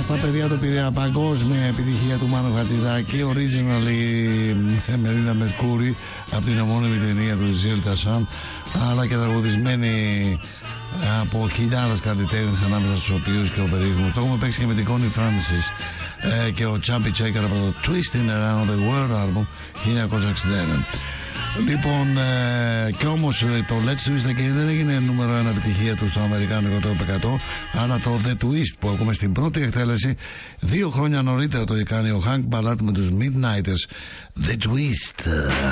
στα παιδιά του Πειραιά, παγκόσμια επιτυχία του Μάνου Χατζηδάκη, originally Μερίνα Μερκούρη από την ομώνυμη ταινία του Ζιέλ Τασάν, αλλά και τραγουδισμένη από χιλιάδες καλλιτέχνες, ανάμεσα στους οποίους και ο περίφημος. Το έχουμε παίξει και με την Κόνι Φράνσις και ο Τσάμπι Τσέκερ από το Twisting Around the World album 1961. Λοιπόν, κι όμως το Let's Twist Again δεν έγινε νούμερο 1 επιτυχία του στο αμερικάνικο το 100, αλλά το The Twist που ακούμε στην πρώτη εκτέλεση 2 χρόνια νωρίτερα το είχε κάνει ο Hank Ballard με τους Midnighters. The Twist.